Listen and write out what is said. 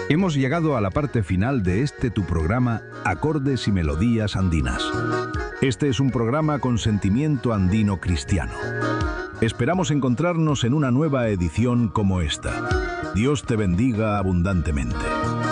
Hemos llegado a la parte final de tu programa Acordes y Melodías Andinas. Este es un programa con sentimiento andino cristiano. Esperamos encontrarnos en una nueva edición como esta. Dios te bendiga abundantemente.